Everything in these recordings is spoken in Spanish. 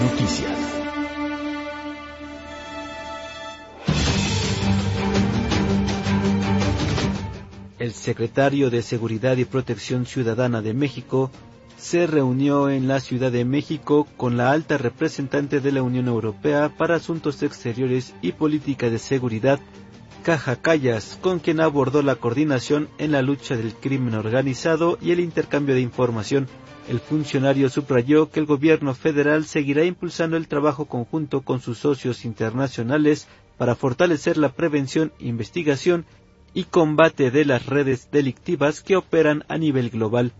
Noticias. El secretario de Seguridad y Protección Ciudadana de México se reunió en la Ciudad de México con la alta representante de la Unión Europea para Asuntos Exteriores y Política de Seguridad, Kaja Kallas, con quien abordó la coordinación en la lucha del crimen organizado y el intercambio de información. El funcionario subrayó que el gobierno federal seguirá impulsando el trabajo conjunto con sus socios internacionales para fortalecer la prevención, investigación y combate de las redes delictivas que operan a nivel global.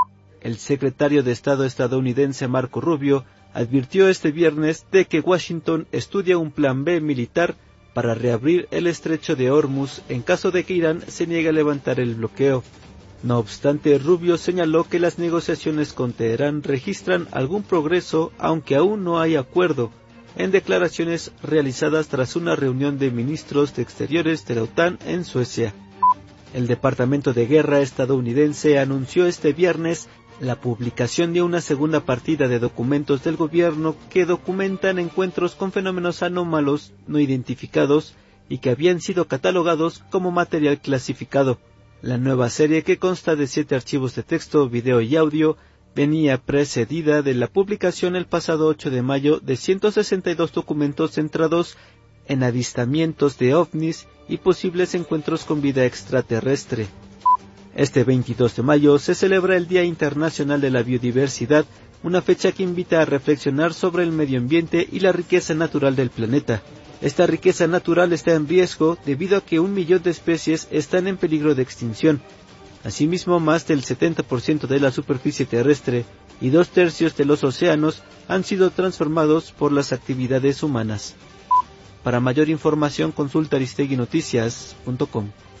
El secretario de Estado estadounidense Marco Rubio advirtió este viernes de que Washington estudia un plan B militar para reabrir el estrecho de Hormuz en caso de que Irán se niegue a levantar el bloqueo. No obstante, Rubio señaló que las negociaciones con Teherán registran algún progreso, aunque aún no hay acuerdo, en declaraciones realizadas tras una reunión de ministros de Exteriores de la OTAN en Suecia. El Departamento de Guerra estadounidense anunció este viernes la publicación de una segunda partida de documentos del gobierno que documentan encuentros con fenómenos anómalos no identificados y que habían sido catalogados como material clasificado. La nueva serie, que consta de 7 archivos de texto, video y audio, venía precedida de la publicación el pasado 8 de mayo de 162 documentos centrados en avistamientos de ovnis y posibles encuentros con vida extraterrestre. Este 22 de mayo se celebra el Día Internacional de la Biodiversidad, una fecha que invita a reflexionar sobre el medio ambiente y la riqueza natural del planeta. Esta riqueza natural está en riesgo debido a que 1 millón de especies están en peligro de extinción. Asimismo, más del 70% de la superficie terrestre y 2/3 de los océanos han sido transformados por las actividades humanas. Para mayor información consulta aristeguinoticias.com.